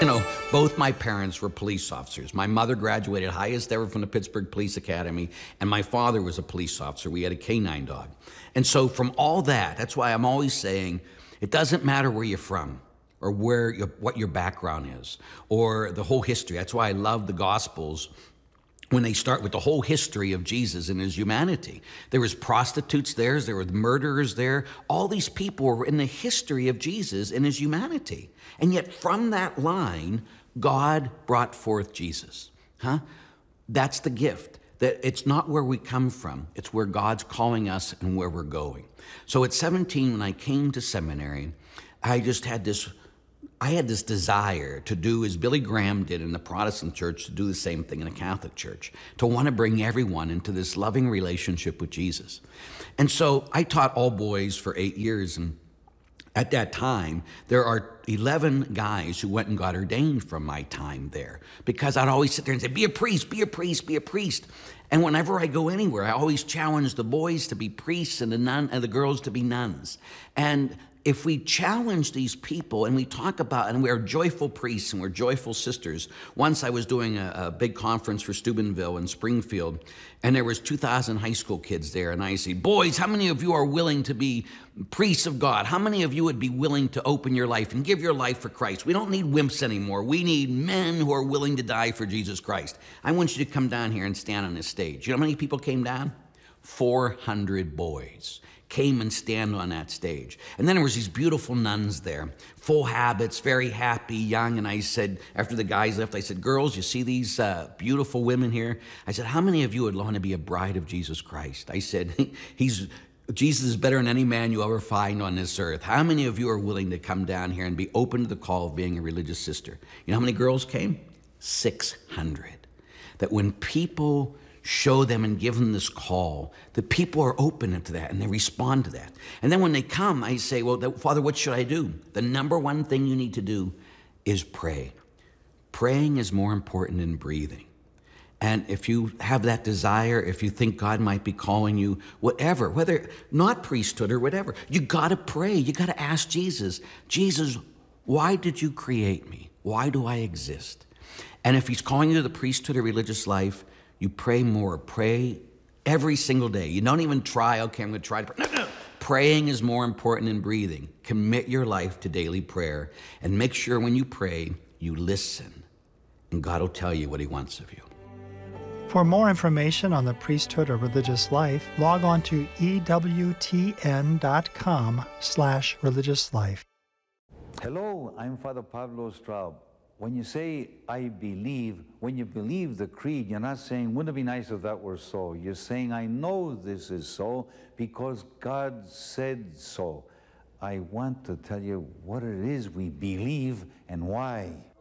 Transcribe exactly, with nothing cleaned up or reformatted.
You know, both my parents were police officers. My mother graduated highest ever from the Pittsburgh Police Academy, and my father was a police officer. We had a canine dog. And so from all that, that's why I'm always saying, it doesn't matter where you're from or where your, what your background is or the whole history. That's why I love the Gospels when they start with the whole history of Jesus and his humanity. There was prostitutes there, there were murderers there. All these people were in the history of Jesus and his humanity. And yet from that line, God brought forth Jesus. Huh? That's the gift. That it's not where we come from, it's where God's calling us and where we're going. So at seventeen, when I came to seminary, I just had this I had this desire to do as Billy Graham did in the Protestant church, to do the same thing in the Catholic church, to want to bring everyone into this loving relationship with Jesus. And so I taught all boys for eight years, and at that time, there are eleven guys who went and got ordained from my time there, because I'd always sit there and say, be a priest, be a priest, be a priest. And whenever I go anywhere, I always challenge the boys to be priests and the, nun, and the girls to be nuns. And if we challenge these people and we talk about, and we're joyful priests and we're joyful sisters. Once I was doing a, a big conference for Steubenville in Springfield, and there was two thousand high school kids there, and I say, boys, how many of you are willing to be priests of God? How many of you would be willing to open your life and give your life for Christ? We don't need wimps anymore. We need men who are willing to die for Jesus Christ. I want you to come down here and stand on this stage. You know how many people came down? four hundred boys came and stand on that stage. And then there was these beautiful nuns there, full habits, very happy, young. And I said, after the guys left, I said, girls, you see these uh, beautiful women here? I said, how many of you would want to be a bride of Jesus Christ? I said, he's Jesus is better than any man you ever find on this earth. How many of you are willing to come down here and be open to the call of being a religious sister? You know how many girls came? six hundred. That when people show them and give them this call, the people are open to that and they respond to that. And then when they come, I say, well, Father, what should I do? The number one thing you need to do is pray. Praying is more important than breathing. And if you have that desire, if you think God might be calling you, whatever, whether not priesthood or whatever, you got to pray. You got to ask Jesus, Jesus, why did you create me? Why do I exist? And if he's calling you to the priesthood or religious life, you pray more. Pray every single day. You don't even try, okay, I'm going to try to pray. No, no. Praying is more important than breathing. Commit your life to daily prayer and make sure when you pray, you listen, and God will tell you what he wants of you. For more information on the priesthood or religious life, log on to ewtn.com slash religious life. Hello, I'm Father Pablo Straub. When you say, I believe, when you believe the creed, you're not saying, wouldn't it be nice if that were so? You're saying, I know this is so because God said so. I want to tell you what it is we believe and why.